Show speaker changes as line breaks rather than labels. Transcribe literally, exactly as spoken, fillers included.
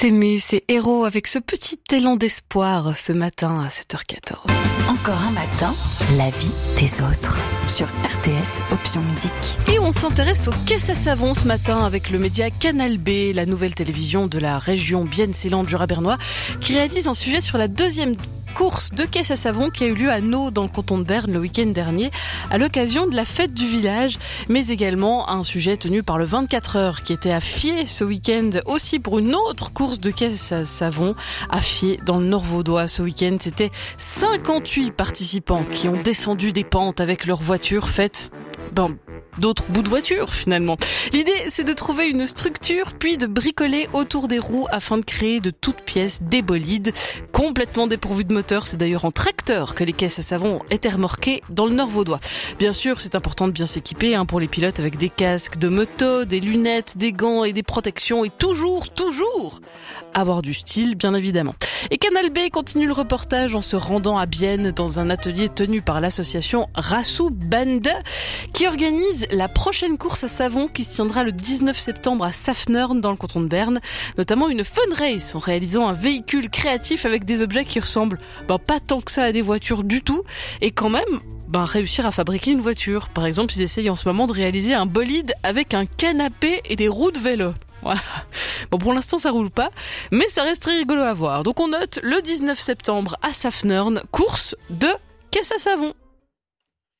S'aimer, c'est héros avec ce petit élan d'espoir ce matin à sept heures quatorze.
Encore un matin, la vie des autres sur R T S Option Musique.
Et on s'intéresse aux caisses à savon ce matin avec le média Canal B, la nouvelle télévision de la région Bienne-Céland-Jura-Bernois, qui réalise un sujet sur la deuxième course de caisses à savon qui a eu lieu à Naux dans le canton de Berne le week-end dernier à l'occasion de la fête du village, mais également un sujet tenu par le vingt-quatre heures qui était à Fier ce week-end aussi pour une autre course de caisses à savon à Fier dans le Nord vaudois. Ce week-end, c'était cinquante-huit participants qui ont descendu des pentes avec leur voiture faite ben, d'autres bouts de voiture finalement. L'idée, c'est de trouver une structure puis de bricoler autour des roues afin de créer de toutes pièces des bolides complètement dépourvus de moteur. C'est d'ailleurs en tracteur que les caisses à savon étaient remorquées dans le Nord vaudois. Bien sûr, c'est important de bien s'équiper hein, pour les pilotes avec des casques de moto, des lunettes, des gants et des protections et toujours, toujours avoir du style, bien évidemment. Et Canal B continue le reportage en se rendant à Bienne dans un atelier tenu par l'association Rassou Bande qui organise la prochaine course à savon qui se tiendra le dix-neuf septembre à Safnern dans le canton de Berne, notamment une fun race en réalisant un véhicule créatif avec des objets qui ressemblent ben, pas tant que ça à des voitures du tout et quand même ben, réussir à fabriquer une voiture. Par exemple, ils essayent en ce moment de réaliser un bolide avec un canapé et des roues de vélo. Voilà. Bon, pour l'instant, ça roule pas, mais ça reste très rigolo à voir. Donc, on note le dix-neuf septembre à Safnern, course de caisse à savon.